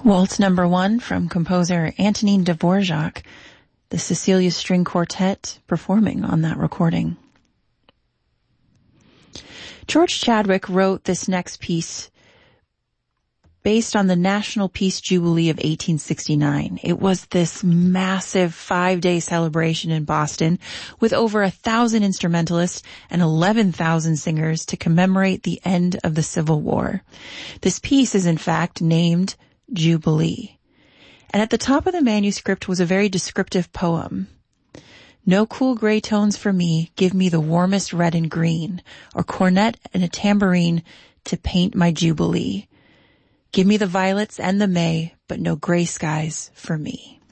Waltz number 1 from composer Antonin Dvorak, the Cecilia String Quartet performing on that recording. George Chadwick wrote this next piece based on the National Peace Jubilee of 1869. It was this massive 5-day celebration in Boston with over 1,000 instrumentalists and 11,000 singers to commemorate the end of the Civil War. This piece is in fact named Jubilee. And at the top of the manuscript was a very descriptive poem. No cool gray tones for me, give me the warmest red and green, or cornet and a tambourine to paint my Jubilee. Give me the violets and the May, but no gray skies for me.